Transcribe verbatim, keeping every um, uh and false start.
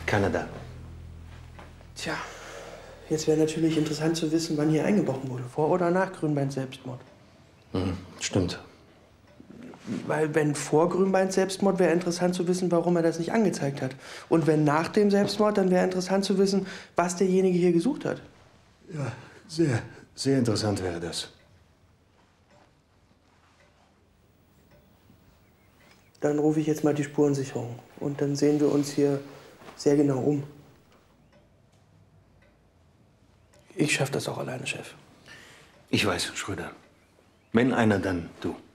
Keiner da. Tja, jetzt wäre natürlich interessant zu wissen, wann hier eingebrochen wurde. Vor oder nach Grünbeins Selbstmord. Mhm, stimmt. Weil wenn vor Grünbeins Selbstmord, wäre interessant zu wissen, warum er das nicht angezeigt hat. Und wenn nach dem Selbstmord, dann wäre interessant zu wissen, was derjenige hier gesucht hat. Ja, sehr, sehr interessant wäre das. Dann rufe ich jetzt mal die Spurensicherung. Und dann sehen wir uns hier sehr genau um. Ich schaffe das auch alleine, Chef. Ich weiß, Schröder. Wenn einer, dann du.